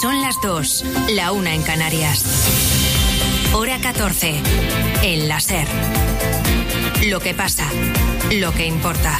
Son las 2, la 1 en Canarias. Hora 14, en la SER. Lo que pasa, lo que importa.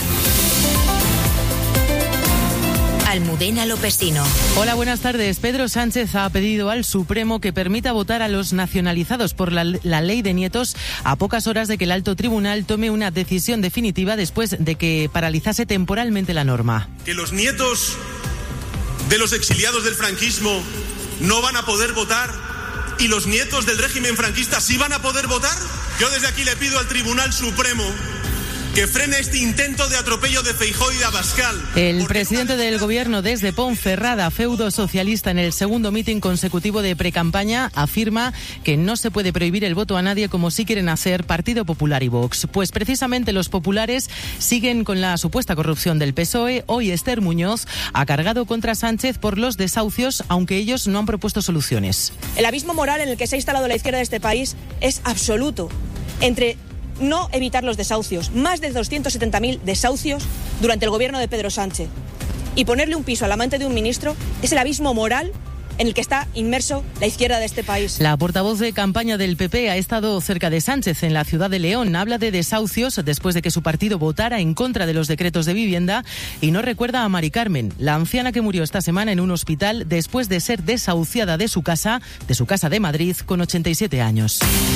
Almudena Lopesino. Hola, buenas tardes. Pedro Sánchez ha pedido al Supremo que permita votar a los nacionalizados por la ley de nietos a pocas horas de que el alto tribunal tome una decisión definitiva después de que paralizase temporalmente la norma. Que los nietos de los exiliados del franquismo no van a poder votar y los nietos del régimen franquista sí van a poder votar. Yo desde aquí le pido al Tribunal Supremo que frene este intento de atropello de Feijóo y de Abascal. El presidente del gobierno desde Ponferrada, feudo socialista, en el segundo mitin consecutivo de precampaña, afirma que no se puede prohibir el voto a nadie como sí quieren hacer Partido Popular y Vox. Pues precisamente los populares siguen con la supuesta corrupción del PSOE. Hoy Esther Muñoz ha cargado contra Sánchez por los desahucios, aunque ellos no han propuesto soluciones. El abismo moral en el que se ha instalado la izquierda de este país es absoluto. Entre no evitar los desahucios, más de 270.000 desahucios durante el gobierno de Pedro Sánchez, y ponerle un piso al amante de un ministro, es el abismo moral en el que está inmerso la izquierda de este país. La portavoz de campaña del PP ha estado cerca de Sánchez en la ciudad de León. Habla de desahucios después de que su partido votara en contra de los decretos de vivienda y no recuerda a Mari Carmen, la anciana que murió esta semana en un hospital después de ser desahuciada de su casa de Madrid, con 87 años.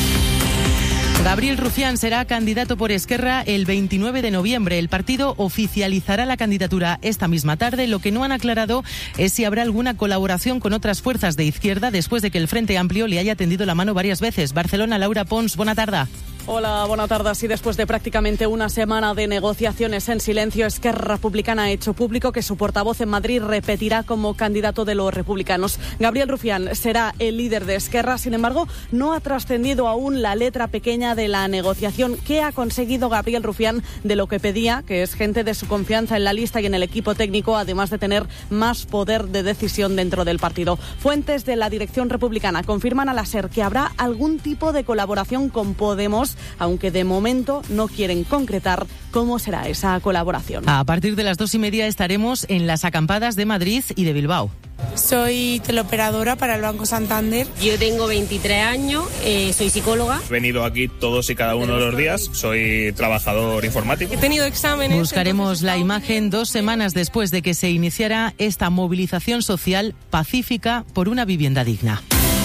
Gabriel Rufián será candidato por Esquerra el 29 de noviembre. El partido oficializará la candidatura esta misma tarde. Lo que no han aclarado es si habrá alguna colaboración con otras fuerzas de izquierda después de que el Frente Amplio le haya tendido la mano varias veces. Barcelona, Laura Pons, buena tarde. Hola, buena tarde. Así, después de prácticamente una semana de negociaciones en silencio, Esquerra Republicana ha hecho público que su portavoz en Madrid repetirá como candidato de los republicanos. Gabriel Rufián será el líder de Esquerra. Sin embargo, no ha trascendido aún la letra pequeña de la negociación. ¿Qué ha conseguido Gabriel Rufián de lo que pedía, que es gente de su confianza en la lista y en el equipo técnico, además de tener más poder de decisión dentro del partido? Fuentes de la dirección republicana confirman a la SER que habrá algún tipo de colaboración con Podemos, aunque de momento no quieren concretar cómo será esa colaboración. A partir de las 2:30 estaremos en las acampadas de Madrid y de Bilbao. Soy teleoperadora para el Banco Santander. Yo tengo 23 años, soy psicóloga. He venido aquí todos y cada uno de los días, soy trabajador informático. He tenido exámenes. Buscaremos la imagen 2 semanas después de que se iniciara esta movilización social pacífica por una vivienda digna.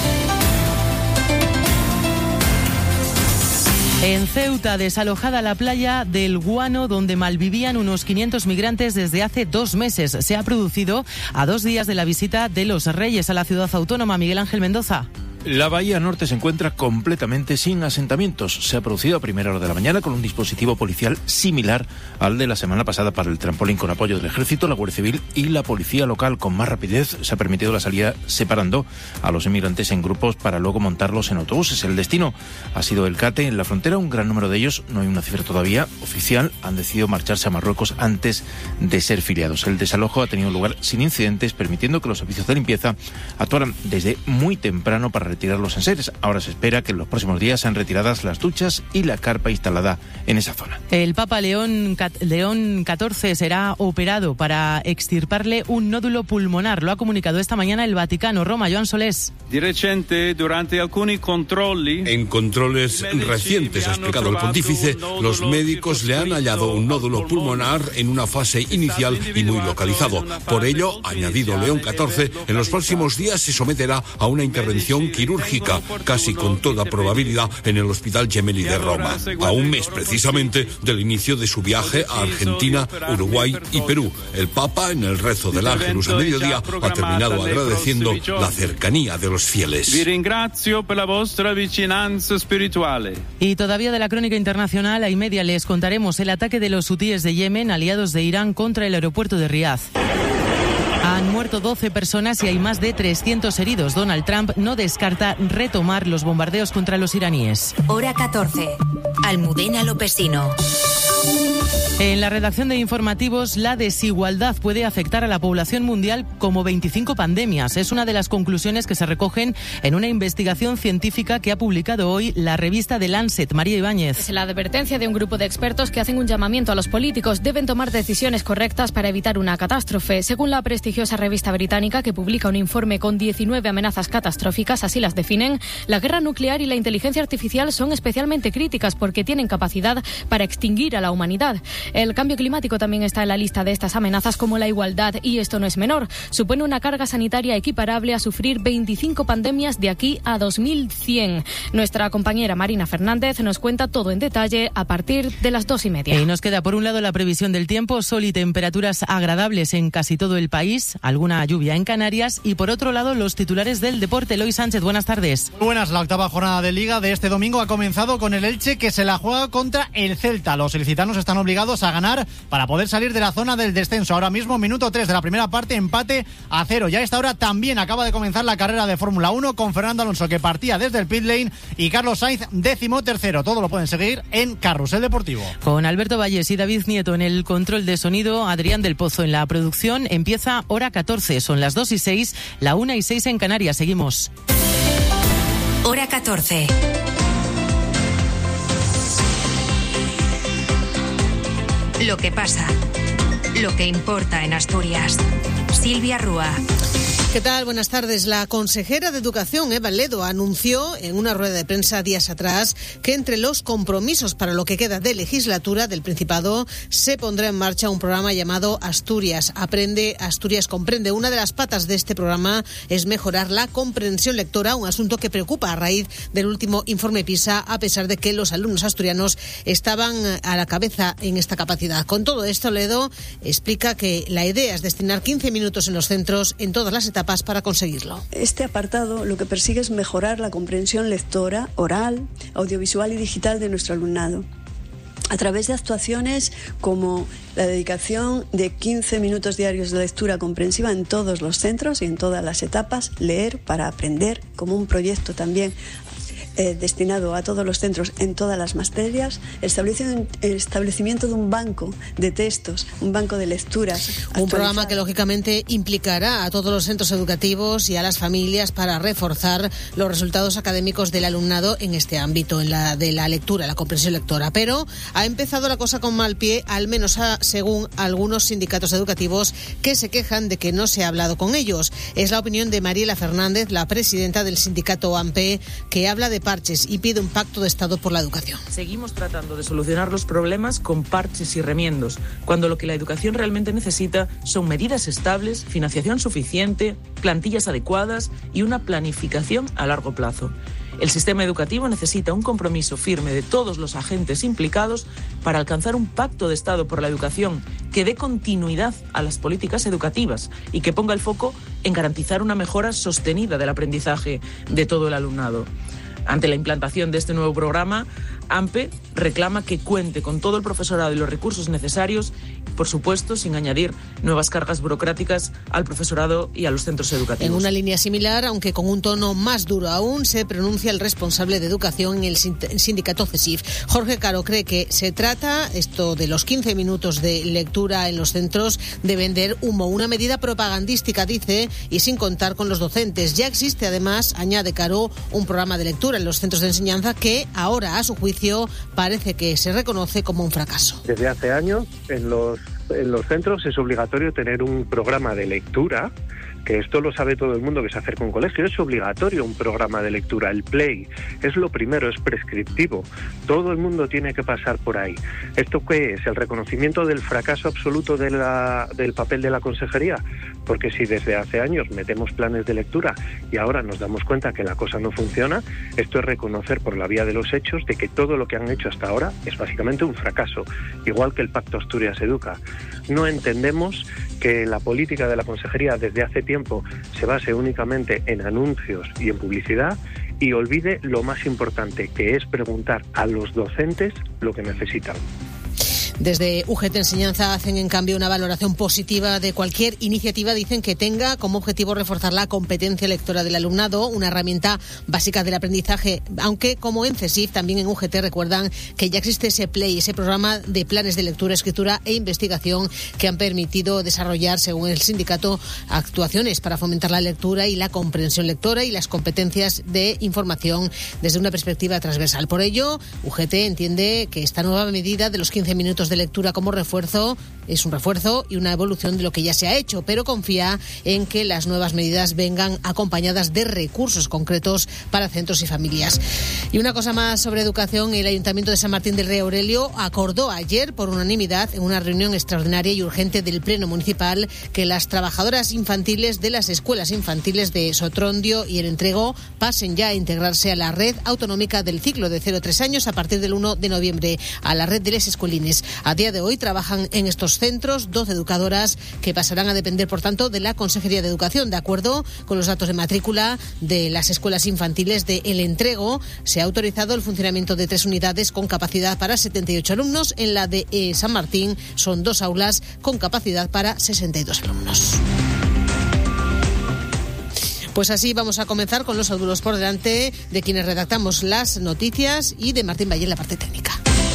En Ceuta, desalojada la playa del Guano, donde malvivían unos 500 migrantes desde hace 2 meses. Se ha producido a 2 días de la visita de los Reyes a la ciudad autónoma. Miguel Ángel Mendoza. La bahía norte se encuentra completamente sin asentamientos. Se ha producido a primera hora de la mañana con un dispositivo policial similar al de la semana pasada para el trampolín, con apoyo del Ejército, la Guardia Civil y la Policía Local. Con más rapidez se ha permitido la salida separando a los inmigrantes en grupos para luego montarlos en autobuses. El destino ha sido el Cate. En la frontera, un gran número de ellos, no hay una cifra todavía oficial, han decidido marcharse a Marruecos antes de ser filiados. El desalojo ha tenido lugar sin incidentes, permitiendo que los servicios de limpieza actuaran desde muy temprano para retirar los enseres. Ahora se espera que en los próximos días sean retiradas las duchas y la carpa instalada en esa zona. El Papa León XIV será operado para extirparle un nódulo pulmonar. Lo ha comunicado esta mañana el Vaticano. Roma, Joan Solés. En controles recientes, ha explicado el pontífice, los médicos le han hallado un nódulo pulmonar en una fase inicial y muy localizado. Por ello, ha añadido León XIV, en los próximos días se someterá a una intervención quirúrgica, casi con toda probabilidad en el Hospital Gemelli de Roma, a un mes precisamente del inicio de su viaje a Argentina, Uruguay y Perú. El Papa, en el rezo del Ángelus a mediodía, ha terminado agradeciendo la cercanía de los fieles. Y todavía de la crónica internacional, a y media les contaremos el ataque de los hutíes de Yemen, aliados de Irán, contra el aeropuerto de Riad. Han muerto 12 personas y hay más de 300 heridos. Donald Trump no descarta retomar los bombardeos contra los iraníes. Hora 14. Almudena Lopesino. En la redacción de informativos, la desigualdad puede afectar a la población mundial como 25 pandemias. Es una de las conclusiones que se recogen en una investigación científica que ha publicado hoy la revista The Lancet. María Ibáñez. Es la advertencia de un grupo de expertos que hacen un llamamiento a los políticos. Deben tomar decisiones correctas para evitar una catástrofe. Según la prestigiosa revista británica, que publica un informe con 19 amenazas catastróficas, así las definen, la guerra nuclear y la inteligencia artificial son especialmente críticas porque tienen capacidad para extinguir a la humanidad. El cambio climático también está en la lista de estas amenazas, como la igualdad, y esto no es menor. Supone una carga sanitaria equiparable a sufrir 25 pandemias de aquí a 2100. Nuestra compañera Marina Fernández nos cuenta todo en detalle a partir de las 2:30. Y nos queda por un lado la previsión del tiempo, sol y temperaturas agradables en casi todo el país, alguna lluvia en Canarias, y por otro lado los titulares del deporte. Eloy Sánchez, buenas tardes. Buenas, la octava jornada de Liga de este domingo ha comenzado con el Elche, que se la juega contra el Celta. Los ilicitanos están obligados a ganar para poder salir de la zona del descenso. Ahora mismo, minuto 3 de la primera parte, empate a 0. Ya a esta hora también acaba de comenzar la carrera de Fórmula 1 con Fernando Alonso, que partía desde el pit lane, y Carlos Sainz, 13º. Todo lo pueden seguir en Carrusel Deportivo. Con Alberto Valles y David Nieto en el control de sonido, Adrián del Pozo en la producción. Empieza hora 14, son las 2:06, la 1:06 en Canarias. Seguimos. Hora 14. Lo que pasa, lo que importa en Asturias. Silvia Rúa. ¿Qué tal? Buenas tardes. La consejera de Educación, Eva Ledo, anunció en una rueda de prensa días atrás que entre los compromisos para lo que queda de legislatura del Principado se pondrá en marcha un programa llamado Asturias Aprende, Asturias Comprende. Una de las patas de este programa es mejorar la comprensión lectora, un asunto que preocupa a raíz del último informe PISA, a pesar de que los alumnos asturianos estaban a la cabeza en esta capacidad. Con todo esto, Ledo explica que la idea es destinar 15 minutos en los centros en todas las etapas para conseguirlo. Este apartado lo que persigue es mejorar la comprensión lectora, oral, audiovisual y digital de nuestro alumnado, a través de actuaciones como la dedicación de 15 minutos diarios de lectura comprensiva en todos los centros y en todas las etapas, leer para aprender, como un proyecto también destinado a todos los centros en todas las materias, el establecimiento de un banco de textos, un banco de lecturas. Un programa que lógicamente implicará a todos los centros educativos y a las familias para reforzar los resultados académicos del alumnado en este ámbito, en la de la lectura, la comprensión lectora. Pero ha empezado la cosa con mal pie, al menos según algunos sindicatos educativos que se quejan de que no se ha hablado con ellos. Es la opinión de Mariela Fernández, la presidenta del sindicato AMPE, que habla de parches y pide un pacto de Estado por la educación. Seguimos tratando de solucionar los problemas con parches y remiendos, cuando lo que la educación realmente necesita son medidas estables, financiación suficiente, plantillas adecuadas y una planificación a largo plazo. El sistema educativo necesita un compromiso firme de todos los agentes implicados para alcanzar un pacto de Estado por la educación que dé continuidad a las políticas educativas y que ponga el foco en garantizar una mejora sostenida del aprendizaje de todo el alumnado. Ante la implantación de este nuevo programa, AMPE reclama que cuente con todo el profesorado y los recursos necesarios, por supuesto, sin añadir nuevas cargas burocráticas al profesorado y a los centros educativos. En una línea similar, aunque con un tono más duro aún, se pronuncia el responsable de educación en el sindicato CESIF. Jorge Caro cree que se trata, esto de los 15 minutos de lectura en los centros, de vender humo, una medida propagandística, dice, y sin contar con los docentes. Ya existe, además, añade Caro, un programa de lectura en los centros de enseñanza que ahora, a su juicio, parece que se reconoce como un fracaso. Desde hace años en los centros es obligatorio tener un programa de lectura, que esto lo sabe todo el mundo que se acerca a un colegio, es obligatorio un programa de lectura. El PLAY es lo primero, es prescriptivo, todo el mundo tiene que pasar por ahí. ¿Esto qué es? ¿El reconocimiento del fracaso absoluto del papel de la consejería? Porque si desde hace años metemos planes de lectura y ahora nos damos cuenta que la cosa no funciona, esto es reconocer por la vía de los hechos de que todo lo que han hecho hasta ahora es básicamente un fracaso, igual que el Pacto Asturias Educa. No entendemos que la política de la consejería desde hace tiempo se base únicamente en anuncios y en publicidad y olvide lo más importante, que es preguntar a los docentes lo que necesitan. Desde UGT Enseñanza hacen en cambio una valoración positiva de cualquier iniciativa, dicen, que tenga como objetivo reforzar la competencia lectora del alumnado, una herramienta básica del aprendizaje, aunque como en CESIF también en UGT recuerdan que ya existe ese PLAY, ese programa de planes de lectura, escritura e investigación que han permitido desarrollar, según el sindicato, actuaciones para fomentar la lectura y la comprensión lectora y las competencias de información desde una perspectiva transversal. Por ello, UGT entiende que esta nueva medida de los 15 minutos de lectura como refuerzo es un refuerzo y una evolución de lo que ya se ha hecho, pero confía en que las nuevas medidas vengan acompañadas de recursos concretos para centros y familias. Y una cosa más sobre educación: el Ayuntamiento de San Martín del Rey Aurelio acordó ayer por unanimidad en una reunión extraordinaria y urgente del Pleno Municipal que las trabajadoras infantiles de las escuelas infantiles de Sotrondio y El Entrego pasen ya a integrarse a la red autonómica del ciclo de 0-3 años a partir del 1 de noviembre, a la red de Les Escuelines. A día de hoy trabajan en estos centros 12 educadoras que pasarán a depender, por tanto, de la Consejería de Educación. De acuerdo con los datos de matrícula de las escuelas infantiles de El Entrego, se ha autorizado el funcionamiento de 3 unidades con capacidad para 78 alumnos. En la de San Martín son 2 aulas con capacidad para 62 alumnos. Pues así vamos a comenzar con los saludos por delante de quienes redactamos las noticias y de Martín Valle en la parte técnica.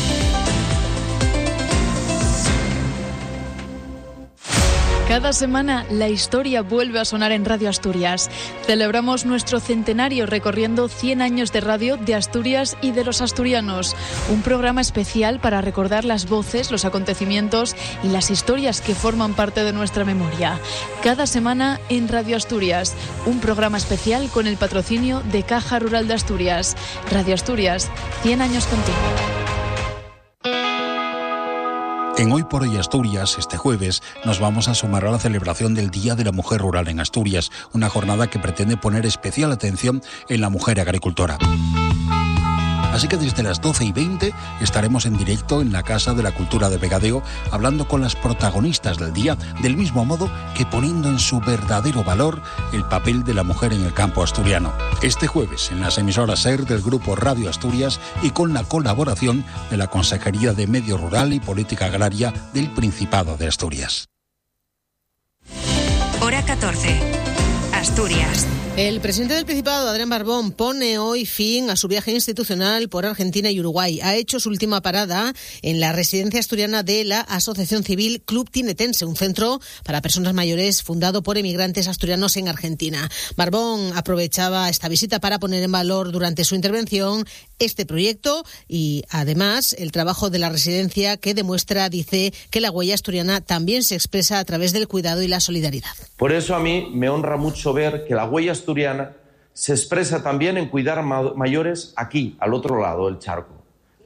Cada semana la historia vuelve a sonar en Radio Asturias. Celebramos nuestro centenario recorriendo 100 años de radio de Asturias y de los asturianos. Un programa especial para recordar las voces, los acontecimientos y las historias que forman parte de nuestra memoria. Cada semana en Radio Asturias, un programa especial con el patrocinio de Caja Rural de Asturias. Radio Asturias, 100 años contigo. En Hoy por Hoy Asturias, este jueves, nos vamos a sumar a la celebración del Día de la Mujer Rural en Asturias, una jornada que pretende poner especial atención en la mujer agricultora. Así que desde las 12:20 estaremos en directo en la Casa de la Cultura de Vegadeo, hablando con las protagonistas del día, del mismo modo que poniendo en su verdadero valor el papel de la mujer en el campo asturiano. Este jueves en las emisoras SER del Grupo Radio Asturias y con la colaboración de la Consejería de Medio Rural y Política Agraria del Principado de Asturias. Hora 14. Asturias. El presidente del Principado, Adrián Barbón, pone hoy fin a su viaje institucional por Argentina y Uruguay. Ha hecho su última parada en la residencia asturiana de la Asociación Civil Club Tinetense, un centro para personas mayores fundado por emigrantes asturianos en Argentina. Barbón aprovechaba esta visita para poner en valor durante su intervención este proyecto y, además, el trabajo de la residencia que demuestra, dice, que la huella asturiana también se expresa a través del cuidado y la solidaridad. Por eso a mí me honra mucho ver que la huella asturiana se expresa también en cuidar mayores aquí, al otro lado del charco.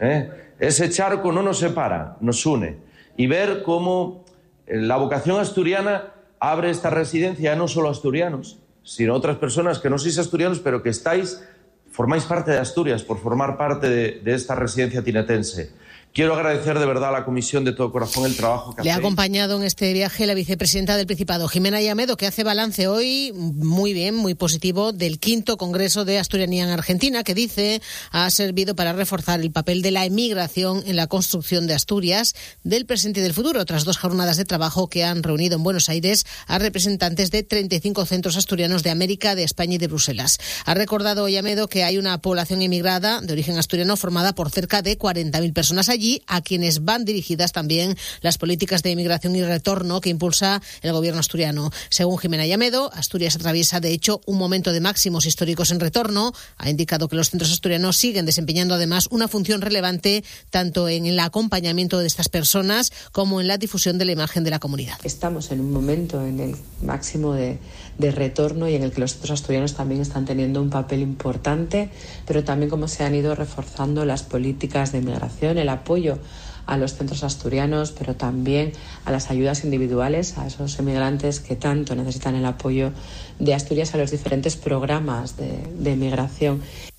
Ese charco no nos separa, nos une. Y ver cómo la vocación asturiana abre esta residencia no solo a asturianos, sino a otras personas que no sois asturianos, pero que formáis parte de Asturias por formar parte de esta residencia tinetense. Quiero agradecer de verdad a la Comisión de todo corazón el trabajo que Le ha hacéis. acompañado en este viaje la vicepresidenta del Principado, Jimena Llamedo, que hace balance hoy muy bien, muy positivo, del 5º Congreso de Asturianía en Argentina, que dice ha servido para reforzar el papel de la emigración en la construcción de Asturias, del presente y del futuro, tras 2 jornadas de trabajo que han reunido en Buenos Aires a representantes de 35 centros asturianos de América, de España y de Bruselas. Ha recordado Llamedo que hay una población emigrada de origen asturiano formada por cerca de 40.000 personas allí, a quienes van dirigidas también las políticas de inmigración y retorno que impulsa el gobierno asturiano. Según Jimena Llamedo, Asturias atraviesa de hecho un momento de máximos históricos en retorno. Ha indicado que los centros asturianos siguen desempeñando además una función relevante tanto en el acompañamiento de estas personas como en la difusión de la imagen de la comunidad. Estamos en un momento en el máximo de retorno y en el que los centros asturianos también están teniendo un papel importante, pero también como se han ido reforzando las políticas de inmigración, el apoyo a los centros asturianos, pero también a las ayudas individuales, a esos emigrantes que tanto necesitan el apoyo de Asturias, a los diferentes programas de migración.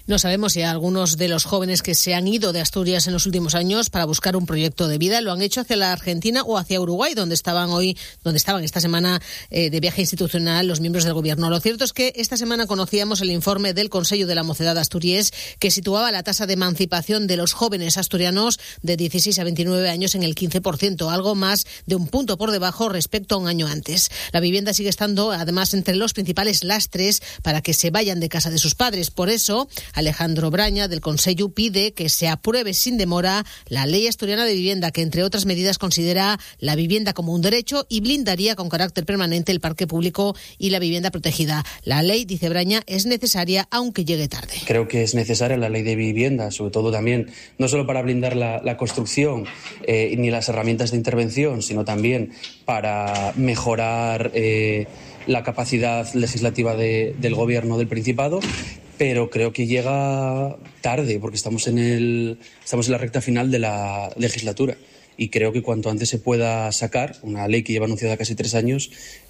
No sabemos si algunos de los jóvenes que se han ido de Asturias en los últimos años para buscar un proyecto de vida lo han hecho hacia la Argentina o hacia Uruguay, donde estaban esta semana de viaje institucional los miembros del Gobierno. Lo cierto es que esta semana conocíamos el informe del Consello de la Mocedad Asturiés que situaba la tasa de emancipación de los jóvenes asturianos de 16 a 29 años en el 15%, algo más de un punto por debajo respecto a un año antes. La vivienda sigue estando, además, entre los principales lastres para que se vayan de casa de sus padres. Por eso, Alejandro Braña, del Consello, pide que se apruebe sin demora la Ley Asturiana de Vivienda, que, entre otras medidas, considera la vivienda como un derecho y blindaría con carácter permanente el parque público y la vivienda protegida. La ley, dice Braña, es necesaria, aunque llegue tarde. Creo que es necesaria la Ley de Vivienda, sobre todo también, no solo para blindar la construcción ni las herramientas de intervención, sino también para mejorar la capacidad legislativa del Gobierno del Principado, pero creo que llega tarde porque estamos en la recta final de la legislatura. Y creo que cuanto antes se pueda sacar una ley que lleva anunciada casi 3 años,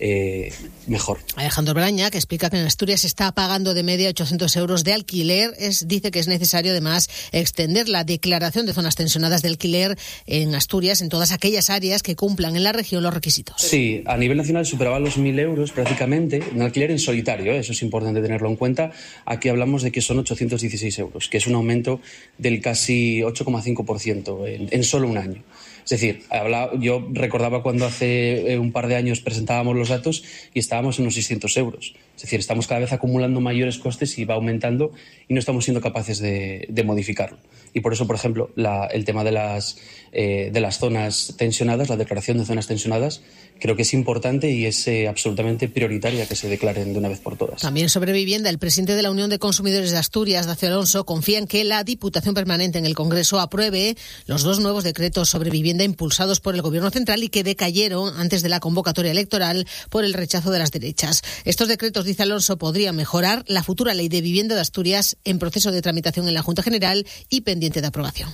mejor. Alejandro Braña, que explica que en Asturias se está pagando de media 800 euros de alquiler, dice que es necesario además extender la declaración de zonas tensionadas de alquiler en Asturias en todas aquellas áreas que cumplan en la región los requisitos. Sí, a nivel nacional superaba los 1.000 euros prácticamente en alquiler en solitario, eso es importante tenerlo en cuenta. Aquí hablamos de que son 816 euros, que es un aumento del casi 8,5% en solo un año. Es decir, yo recordaba cuando hace un par de años presentábamos los datos y estábamos en unos 600 euros. Es decir, estamos cada vez acumulando mayores costes y va aumentando y no estamos siendo capaces de modificarlo. Y por eso, por ejemplo, el tema de las zonas tensionadas, la declaración de zonas tensionadas, creo que es importante y es absolutamente prioritaria que se declaren de una vez por todas. También sobre vivienda, el presidente de la Unión de Consumidores de Asturias, Dacio Alonso, confía en que la Diputación Permanente en el Congreso apruebe los 2 nuevos decretos sobre vivienda impulsados por el Gobierno central y que decayeron antes de la convocatoria electoral por el rechazo de las derechas. Estos decretos, dice Alonso, podrían mejorar la futura Ley de Vivienda de Asturias en proceso de tramitación en la Junta General y pendiente de aprobación.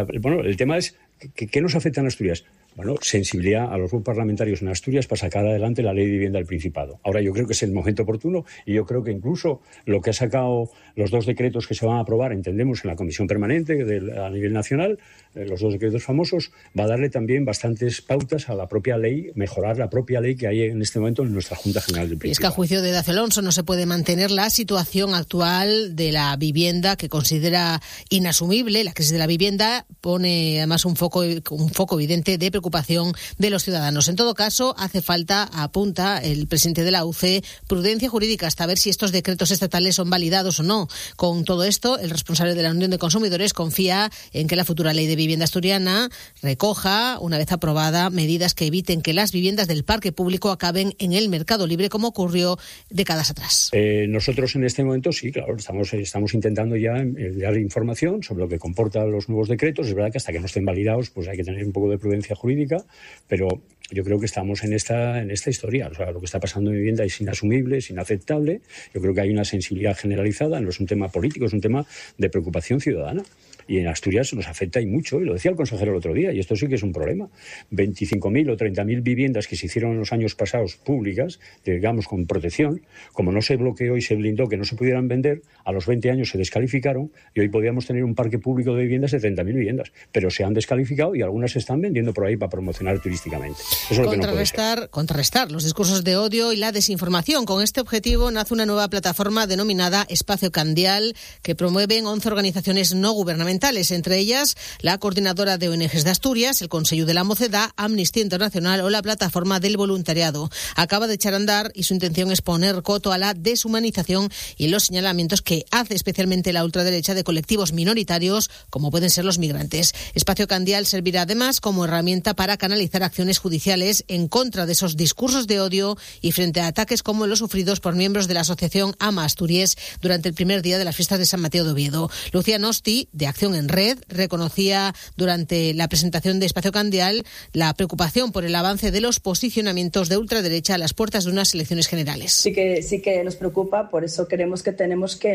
El tema es ¿qué nos afecta en Asturias? Bueno, sensibilidad a los grupos parlamentarios en Asturias para sacar adelante la Ley de Vivienda del Principado. Ahora yo creo que es el momento oportuno y yo creo que incluso lo que ha sacado los 2 decretos que se van a aprobar, entendemos, en la Comisión Permanente a nivel nacional, los 2 decretos famosos, va a darle también bastantes pautas a la propia ley, mejorar la propia ley que hay en este momento en nuestra Junta General del Principado. Y es que a juicio de Dacio Alonso no se puede mantener la situación actual de la vivienda que considera inasumible. La crisis de la vivienda pone además un foco evidente de preocupación de los ciudadanos. En todo caso, hace falta, apunta el presidente de la UCE, prudencia jurídica hasta ver si estos decretos estatales son validados o no. Con todo esto, el responsable de la Unión de Consumidores confía en que la futura Ley de Vivienda asturiana recoja, una vez aprobada, medidas que eviten que las viviendas del parque público acaben en el mercado libre, como ocurrió décadas atrás. Nosotros en este momento sí, claro, estamos intentando ya dar información sobre lo que comportan los nuevos decretos. Es verdad que hasta que no estén validados, pues hay que tener un poco de prudencia jurídica, pero yo creo que estamos en esta historia. O sea, lo que está pasando en vivienda es inasumible, es inaceptable. Yo creo que hay una sensibilidad generalizada, no es un tema político, es un tema de preocupación ciudadana. Y en Asturias nos afecta y mucho, y lo decía el consejero el otro día, y esto sí que es un problema. 25.000 o 30.000 viviendas que se hicieron en los años pasados públicas, digamos con protección, como no se bloqueó y se blindó que no se pudieran vender, a los 20 años se descalificaron y hoy podríamos tener un parque público de viviendas de 30.000 viviendas, pero se han descalificado y algunas se están vendiendo por ahí para promocionar turísticamente. Eso es lo que no puede ser. Contrarrestar los discursos de odio y la desinformación. Con este objetivo nace una nueva plataforma denominada Espacio Candial, que promueven 11 organizaciones no gubernamentales, entre ellas la Coordinadora de ONGs de Asturias, el Consello de la Mocedad, Amnistía Internacional o la Plataforma del Voluntariado. Acaba de echar a andar y su intención es poner coto a la deshumanización y los señalamientos que hace especialmente la ultraderecha de colectivos minoritarios, como pueden ser los migrantes. Espacio Candial servirá además como herramienta para canalizar acciones judiciales en contra de esos discursos de odio y frente a ataques como los sufridos por miembros de la asociación Ama Asturias durante el primer día de las fiestas de San Mateo de Oviedo. Lucía Nosti, de Acción en Red, reconocía durante la presentación de Espacio Candial la preocupación por el avance de los posicionamientos de ultraderecha a las puertas de unas elecciones generales. Sí que nos preocupa, por eso creemos que tenemos que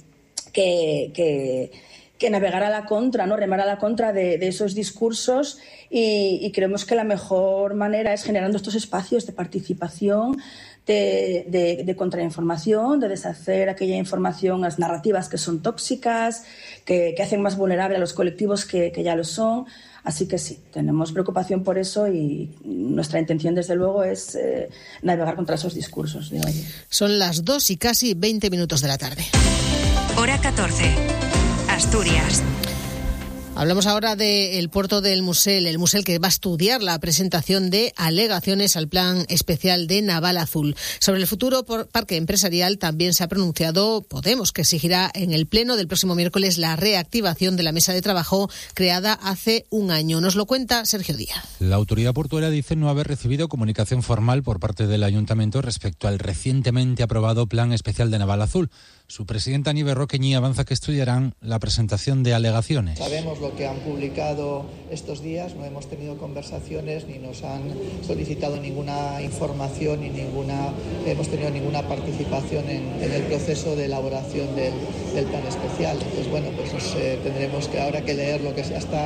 navegar a la contra, ¿no? Remar a la contra de esos discursos y creemos que la mejor manera es generando estos espacios de participación, de contrainformación, de deshacer aquella información, las narrativas que son tóxicas, que hacen más vulnerable a los colectivos que ya lo son. Así que sí, tenemos preocupación por eso y nuestra intención, desde luego, es navegar contra esos discursos de hoy. Son las 2:20 de la tarde. Hora 14. Asturias. Hablamos ahora del puerto del Musel, el Musel que va a estudiar la presentación de alegaciones al Plan Especial de Naval Azul. Sobre el futuro parque empresarial también se ha pronunciado Podemos, que exigirá en el pleno del próximo miércoles la reactivación de la mesa de trabajo creada hace un año. Nos lo cuenta Sergio Díaz. La autoridad portuaria dice no haber recibido comunicación formal por parte del Ayuntamiento respecto al recientemente aprobado Plan Especial de Naval Azul. Su presidenta Nieves Roqueñi avanza que estudiarán la presentación de alegaciones. Sabemos lo que han publicado estos días, no hemos tenido conversaciones ni nos han solicitado ninguna información ni hemos tenido ninguna participación en el proceso de elaboración del plan especial. Entonces, bueno, pues tendremos que ahora que leer lo que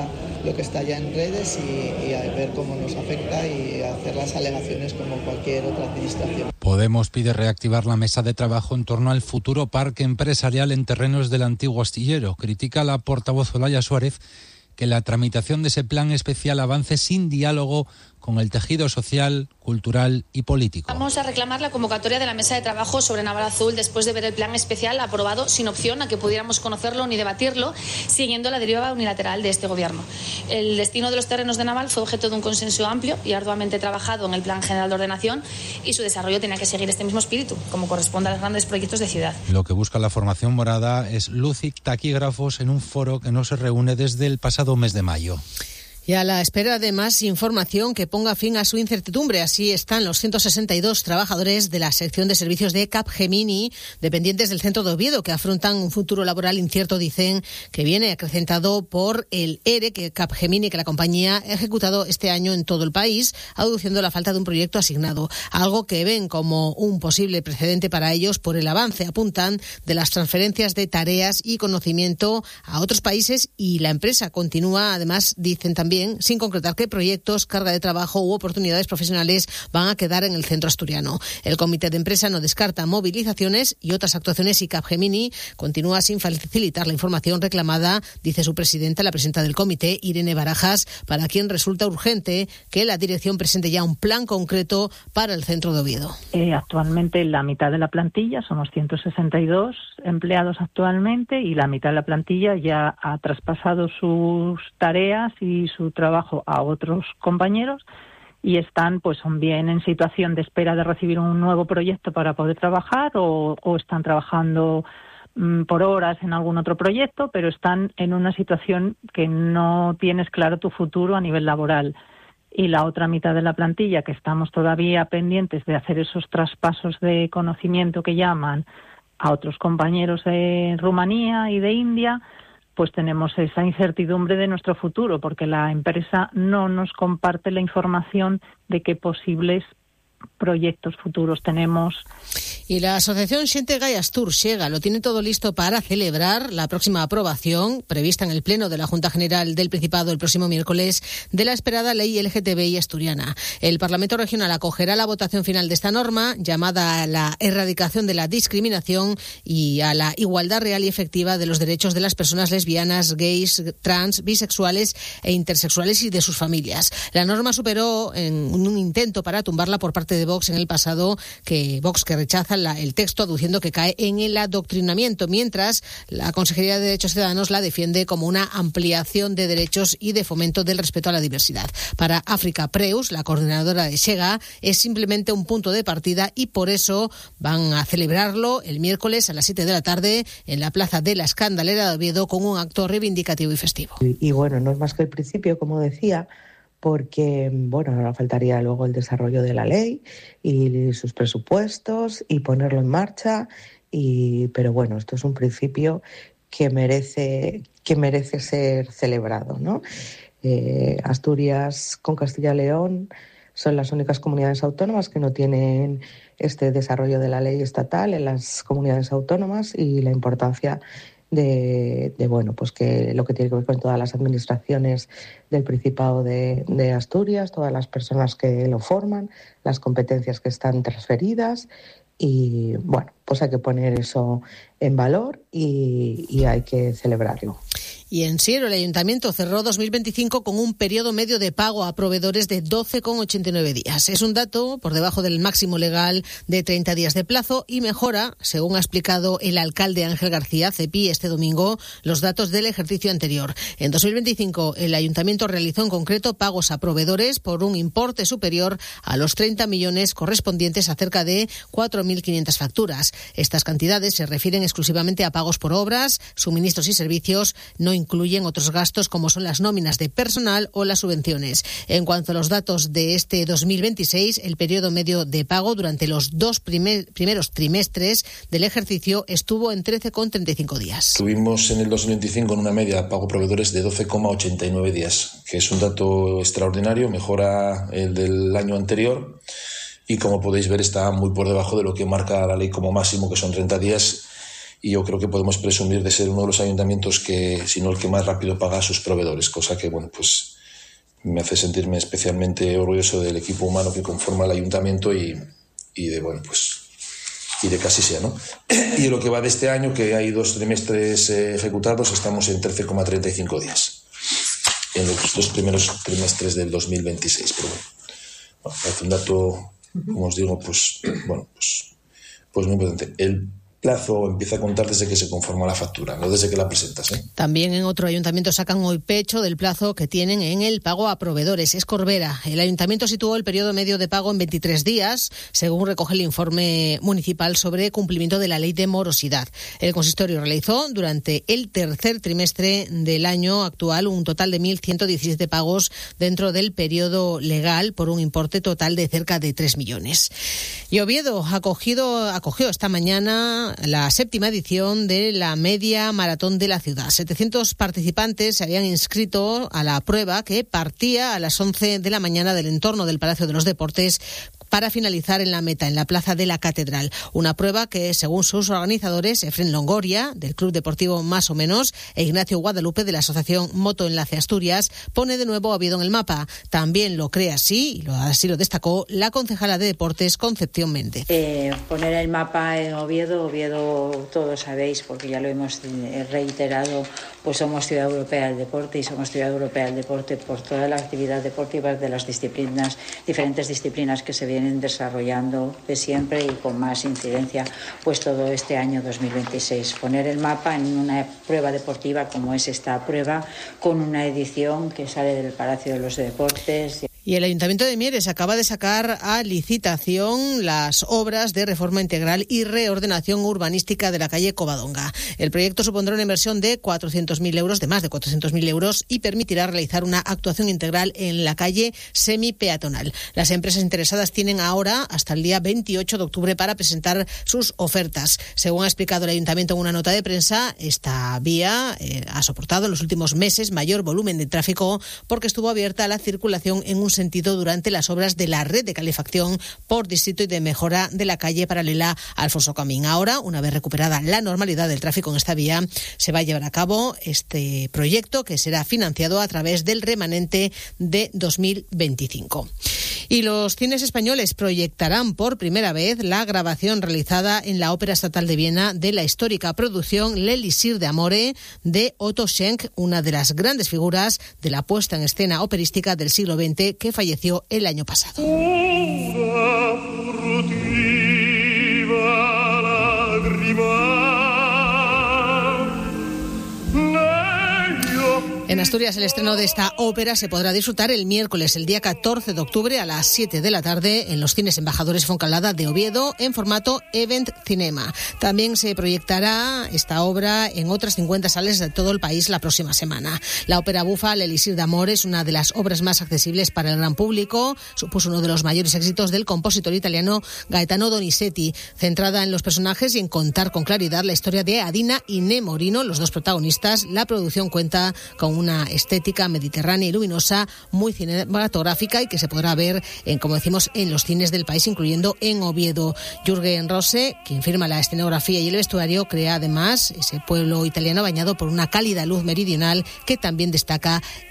está ya en redes y a ver cómo nos afecta y hacer las alegaciones como cualquier otra administración. Podemos pide reactivar la mesa de trabajo en torno al futuro parque empresarial en terrenos del antiguo astillero. Critica la portavoz Olaya Suárez que la tramitación de ese plan especial avance sin diálogo con el tejido social, cultural y político. Vamos a reclamar la convocatoria de la mesa de trabajo sobre Naval Azul después de ver el plan especial aprobado sin opción a que pudiéramos conocerlo ni debatirlo, siguiendo la deriva unilateral de este gobierno. El destino de los terrenos de Naval fue objeto de un consenso amplio y arduamente trabajado en el Plan General de Ordenación y su desarrollo tenía que seguir este mismo espíritu, como corresponde a los grandes proyectos de ciudad. Lo que busca la formación morada es luz y taquígrafos en un foro que no se reúne desde el pasado mes de mayo. Y a la espera de más información que ponga fin a su incertidumbre. Así están los 162 trabajadores de la sección de servicios de Capgemini, dependientes del centro de Oviedo, que afrontan un futuro laboral incierto, dicen, que viene acrecentado por el ERE que Capgemini, que la compañía ha ejecutado este año en todo el país, aduciendo la falta de un proyecto asignado. Algo que ven como un posible precedente para ellos por el avance, apuntan, de las transferencias de tareas y conocimiento a otros países, y la empresa continúa, además, dicen también, sin concretar qué proyectos, carga de trabajo u oportunidades profesionales van a quedar en el centro asturiano. El comité de empresa no descarta movilizaciones y otras actuaciones y Capgemini continúa sin facilitar la información reclamada, dice su presidenta, la presidenta del comité, Irene Barajas, para quien resulta urgente que la dirección presente ya un plan concreto para el centro de Oviedo. Actualmente la mitad de la plantilla, somos 162 empleados actualmente, y la mitad de la plantilla ya ha traspasado sus tareas y su trabajo a otros compañeros y están, pues, son bien en situación de espera de recibir un nuevo proyecto para poder trabajar o están trabajando por horas en algún otro proyecto, pero están en una situación que no tienes claro tu futuro a nivel laboral. Y la otra mitad de la plantilla, que estamos todavía pendientes de hacer esos traspasos de conocimiento que llaman a otros compañeros de Rumanía y de India, pues tenemos esa incertidumbre de nuestro futuro, porque la empresa no nos comparte la información de qué posibles proyectos futuros tenemos. Y la asociación Xente Gai Astur Xega lo tiene todo listo para celebrar la próxima aprobación prevista en el Pleno de la Junta General del Principado el próximo miércoles de la esperada ley LGTBI asturiana. El Parlamento Regional acogerá la votación final de esta norma, llamada a la erradicación de la discriminación y a la igualdad real y efectiva de los derechos de las personas lesbianas, gays, trans, bisexuales e intersexuales y de sus familias. La norma superó en un intento para tumbarla por parte de Vox en el pasado, Vox que rechaza el texto aduciendo que cae en el adoctrinamiento, mientras la Consejería de Derechos Ciudadanos la defiende como una ampliación de derechos y de fomento del respeto a la diversidad. Para África Preus, la coordinadora de Xega, es simplemente un punto de partida y por eso van a celebrarlo el miércoles a las 7 de la tarde en la Plaza de la Escandalera de Oviedo con un acto reivindicativo y festivo. Y bueno, no es más que el principio, como decía, porque, bueno, ahora faltaría luego el desarrollo de la ley y sus presupuestos y ponerlo en marcha, pero bueno, esto es un principio que merece ser celebrado, ¿no? Asturias con Castilla y León son las únicas comunidades autónomas que no tienen este desarrollo de la ley estatal en las comunidades autónomas, y la importancia bueno, pues que lo que tiene que ver con todas las administraciones del Principado de Asturias, todas las personas que lo forman, las competencias que están transferidas. Y bueno, pues hay que poner eso en valor y hay que celebrarlo. Y en Siero, el Ayuntamiento cerró 2025 con un periodo medio de pago a proveedores de 12,89 días. Es un dato por debajo del máximo legal de 30 días de plazo y mejora, según ha explicado el alcalde Ángel García, CEPI, este domingo, los datos del ejercicio anterior. En 2025, el Ayuntamiento realizó en concreto pagos a proveedores por un importe superior a los 30 millones correspondientes a cerca de 4.500 facturas. Estas cantidades se refieren exclusivamente a pagos por obras, suministros y servicios, no incluyen otros gastos como son las nóminas de personal o las subvenciones. En cuanto a los datos de este 2026, el periodo medio de pago durante los dos primeros trimestres del ejercicio estuvo en 13,35 días. Tuvimos en el 2025 en una media pago proveedores de 12,89 días, que es un dato extraordinario, mejora el del año anterior y como podéis ver está muy por debajo de lo que marca la ley como máximo, que son 30 días. Y yo creo que podemos presumir de ser uno de los ayuntamientos que, si no el que más rápido paga a sus proveedores, cosa que, bueno, pues me hace sentirme especialmente orgulloso del equipo humano que conforma el ayuntamiento y de casi sea, ¿no? Y lo que va de este año, que hay 2 trimestres ejecutados, estamos en 13,35 días en los 2 primeros trimestres del 2026. Pero bueno, parece un dato, como os digo, pues muy importante. El plazo empieza a contar desde que se conforma la factura, no desde que la presentas, ¿eh? También en otro ayuntamiento sacan hoy pecho del plazo que tienen en el pago a proveedores. Es Corbera. El ayuntamiento situó el periodo medio de pago en 23 días, según recoge el informe municipal sobre cumplimiento de la ley de morosidad. El consistorio realizó durante el tercer trimestre del año actual un total de 1.117 pagos dentro del periodo legal por un importe total de cerca de 3 millones. Y Oviedo acogió esta mañana la 7ª edición de la media maratón de la ciudad. 700 participantes se habían inscrito a la prueba que partía a las 11 de la mañana del entorno del Palacio de los Deportes para finalizar en la meta, en la Plaza de la Catedral. Una prueba que, según sus organizadores, Efren Longoria, del Club Deportivo Más o Menos, e Ignacio Guadalupe, de la Asociación Moto Enlace Asturias, pone de nuevo a Oviedo en el mapa. También lo cree así, y así lo destacó la concejala de Deportes, Concepción Méndez. Poner el mapa en Oviedo, todos sabéis, porque ya lo hemos reiterado, pues somos Ciudad Europea del Deporte y somos Ciudad Europea del Deporte por toda la actividad deportiva de las disciplinas, diferentes disciplinas que se vienen desarrollando de siempre y con más incidencia pues todo este año 2026. Poner el mapa en una prueba deportiva como es esta prueba, con una edición que sale del Palacio de los Deportes. Y el Ayuntamiento de Mieres acaba de sacar a licitación las obras de reforma integral y reordenación urbanística de la calle Covadonga. El proyecto supondrá una inversión de 400.000 euros, de más de 400.000 euros, y permitirá realizar una actuación integral en la calle semi-peatonal. Las empresas interesadas tienen ahora hasta el día 28 de octubre para presentar sus ofertas. Según ha explicado el Ayuntamiento en una nota de prensa, esta vía ha soportado en los últimos meses mayor volumen de tráfico porque estuvo abierta a la circulación en un sentido durante las obras de la red de calefacción por distrito y de mejora de la calle paralela a Alfonso Camín. Ahora, una vez recuperada la normalidad del tráfico en esta vía, se va a llevar a cabo este proyecto que será financiado a través del remanente de 2025. Y los cines españoles proyectarán por primera vez la grabación realizada en la Ópera Estatal de Viena de la histórica producción L'Elisir d'Amore de Otto Schenk, una de las grandes figuras de la puesta en escena operística del siglo XX, que falleció el año pasado. En Asturias, el estreno de esta ópera se podrá disfrutar el miércoles, el día 14 de octubre, a las 7 de la tarde, en los cines Embajadores Foncalada de Oviedo, en formato Event Cinema. También se proyectará esta obra en otras 50 salas de todo el país la próxima semana. La ópera bufa L'Elisir d'Amore es una de las obras más accesibles para el gran público. Supuso uno de los mayores éxitos del compositor italiano Gaetano Donizetti, centrada en los personajes y en contar con claridad la historia de Adina y Nemorino, los dos protagonistas. La producción cuenta con una una estética mediterránea y luminosa, muy cinematográfica y que se podrá ver, como decimos, en los cines del país, incluyendo en Oviedo. Jürgen Rose, quien firma la escenografía y el vestuario, crea además ese pueblo italiano bañado por una cálida luz meridional que también destaca